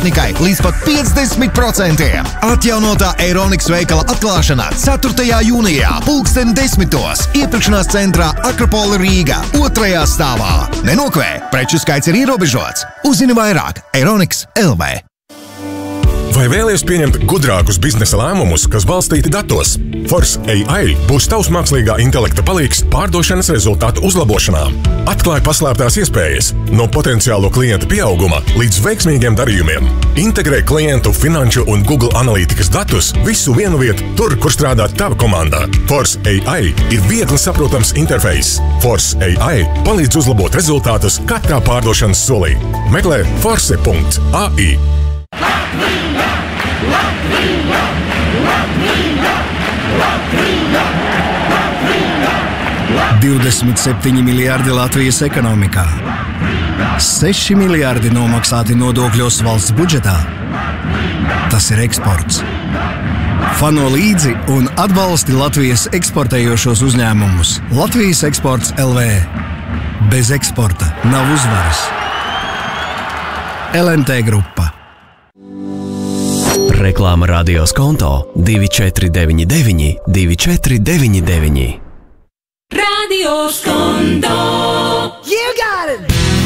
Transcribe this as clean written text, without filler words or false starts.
elektronikai līdz pat 50%. Atjaunotā Eironikas veikala atklāšana 4. jūnijā, 10:00. Iepirkšanās centrā Akropola Rīga, 2. stāvā. Nenokavē, preču skaits ir ierobežots. Uzzini vairāk Eironikas LV. Vai vēlies pieņemt gudrākus biznesa lēmumus, kas balstīti datos? Force AI būs tavs mākslīgā intelekta palīgs pārdošanas rezultātu uzlabošanā. Atklāj paslēptās iespējas no potenciālo klientu pieauguma līdz veiksmīgiem darījumiem. Integrē klientu, finanšu un Google analītikas datus visu vienu vietu, tur, kur strādā tava komanda. Force AI ir viegli saprotams interfejs. Force AI palīdz uzlabot rezultātus katrā pārdošanas solī. Meklē force.ai. 27 miljardi Latvijas ekonomikā, 6 miljardi nomaksāti nodokļos valsts budžetā. Tas ir eksports. Fano līdzi un atbalsti Latvijas eksportējošos uzņēmumus. Latvijas eksports LV. Bez eksporta nav uzvaras. LMT grupa. Reklāma radios konto 2499 2499. Radio Skondo. You got it!